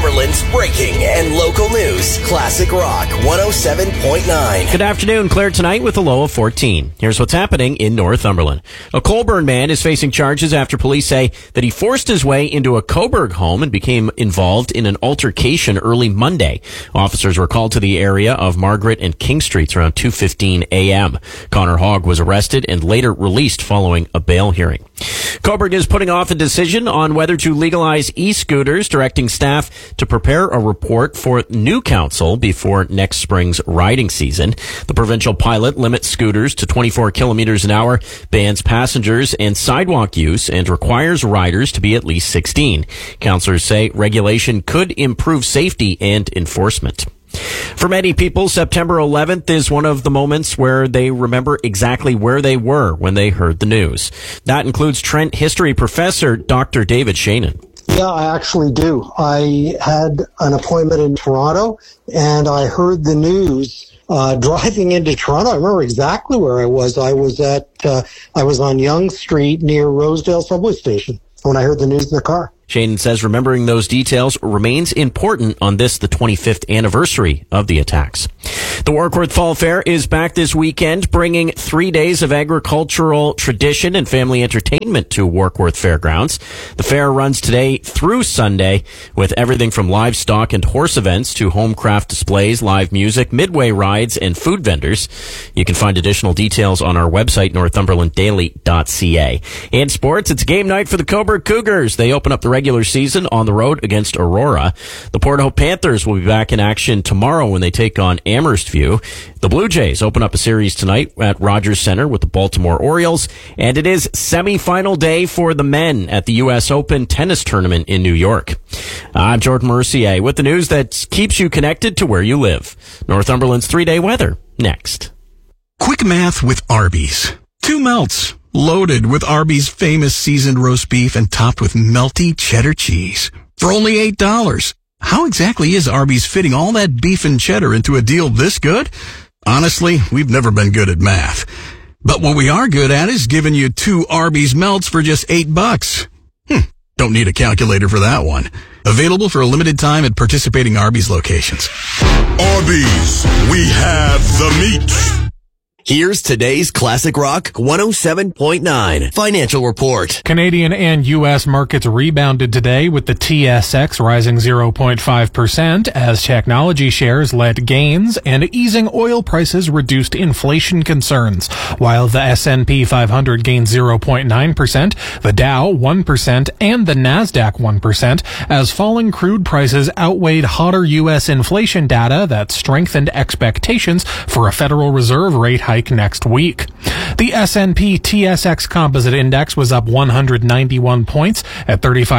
Northumberland's breaking and local news. Classic Rock 107.9. Good afternoon. Clear tonight with a low of 14. Here's what's happening in Northumberland. A Colborne man is facing charges after police say that he forced his way into a Coburg home and became involved in an altercation early Monday. Officers were called to the area of Margaret and King Streets around 2:15 a.m. Connor Hogg was arrested and later released following a bail hearing. Coburg is putting off a decision on whether to legalize e-scooters, directing staff to prepare a report for new council before next spring's riding season. The provincial pilot limits scooters to 24 kilometers an hour, bans passengers and sidewalk use, and requires riders to be at least 16. Councillors say regulation could improve safety and enforcement. For many people, September 11th is one of the moments where they remember exactly where they were when they heard the news. That includes Trent history professor Dr. David Shannon. Yeah, I actually do. I had an appointment in Toronto, and I heard the news driving into Toronto. I remember exactly where I was. I was on Yonge Street near Rosedale subway station when I heard the news in the car. Shannon says remembering those details remains important on this, the 25th anniversary of the attacks. The Warkworth Fall Fair is back this weekend, bringing 3 days of agricultural tradition and family entertainment to Warkworth Fairgrounds. The fair runs today through Sunday with everything from livestock and horse events to home craft displays, live music, midway rides, and food vendors. You can find additional details on our website, northumberlanddaily.ca. In sports, it's game night for the Coburg Cougars. They open up the regular season on the road against Aurora. The Port Hope Panthers will be back in action tomorrow when they take on Amherst View. The Blue Jays open up a series tonight at Rogers Center with the Baltimore Orioles, and it is semifinal day for the men at the U.S. Open tennis tournament in New York. I'm Jordan Mercier with the news that keeps you connected to where you live. Northumberland's 3-day weather next. Quick math with Arby's. 2 melts, loaded with Arby's famous seasoned roast beef and topped with melty cheddar cheese for only $8. How exactly is Arby's fitting all that beef and cheddar into a deal this good? Honestly, we've never been good at math. But what we are good at is giving you 2 Arby's melts for just $8. Don't need a calculator for that one. Available for a limited time at participating Arby's locations. Arby's, we have the meat. Here's today's Classic Rock 107.9 financial report. Canadian and U.S. markets rebounded today with the TSX rising 0.5% as technology shares led gains and easing oil prices reduced inflation concerns, while the S&P 500 gained 0.9%, the Dow 1%, and the Nasdaq 1% as falling crude prices outweighed hotter U.S. inflation data that strengthened expectations for a Federal Reserve rate hike next week. The S&P TSX Composite Index was up 191 points at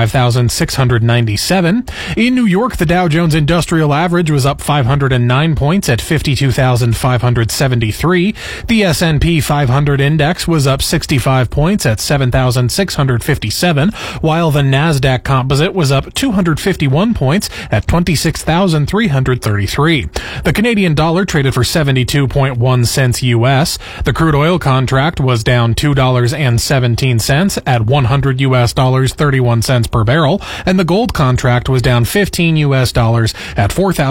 35,697. In New York, the Dow Jones Industrial Average was up 509 points at 52,573. The S&P 500 Index was up 65 points at 7,657, while the Nasdaq Composite was up 251 points at 26,333. The Canadian dollar traded for 72.1 cents U.S. The crude oil contract was down $2.17 at $100 per barrel, and the gold contract was down $15 at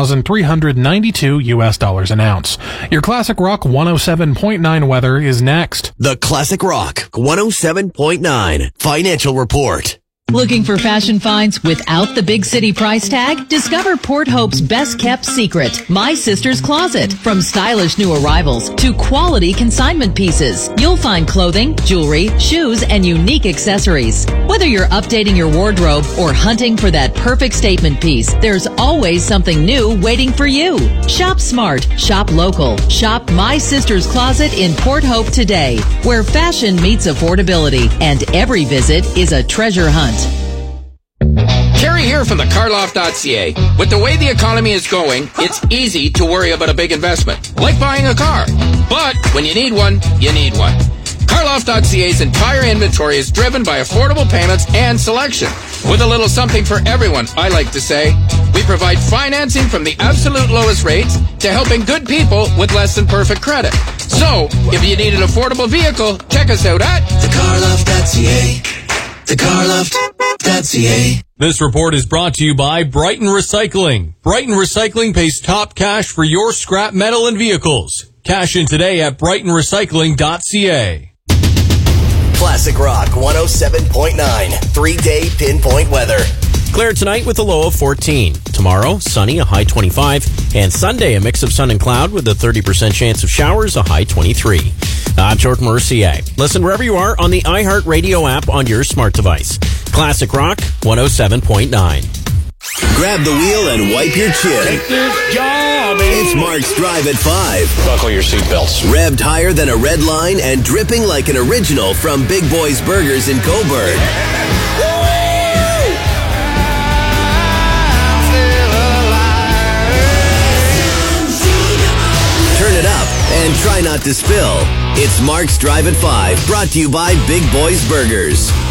$4,392 an ounce. Your Classic Rock 107.9 weather is next. The Classic Rock 107.9 financial report. Looking for fashion finds without the big city price tag? Discover Port Hope's best kept secret, My Sister's Closet. From stylish new arrivals to quality consignment pieces, you'll find clothing, jewelry, shoes, and unique accessories. Whether you're updating your wardrobe or hunting for that perfect statement piece, there's always something new waiting for you. Shop smart, shop local, shop My Sister's Closet in Port Hope today, where fashion meets affordability and every visit is a treasure hunt. Kerry here from the Carloft.ca. With the way the economy is going, it's easy to worry about a big investment, like buying a car. But when you need one, you need one. Carloft.ca's entire inventory is driven by affordable payments and selection. With a little something for everyone, I like to say. We provide financing from the absolute lowest rates to helping good people with less than perfect credit. So, if you need an affordable vehicle, check us out at thecarloft.ca. thecarloft.ca. This report is brought to you by Brighton Recycling. Brighton Recycling pays top cash for your scrap metal and vehicles. Cash in today at brightonrecycling.ca. Classic Rock 107.9. 3-day pinpoint weather. Clear tonight with a low of 14. Tomorrow, sunny, a high 25. And Sunday, a mix of sun and cloud with a 30% chance of showers, a high 23. I'm Jordan Mercier. Listen wherever you are on the iHeartRadio app on your smart device. Classic Rock 107.9. Grab the wheel and wipe your chin. Take this job, It's Mark's Drive at 5. Buckle your seatbelts. Revved higher than a red line and dripping like an original from Big Boys Burgers in Coburg. Turn it up and try not to spill. It's Mark's Drive at 5, brought to you by Big Boys Burgers.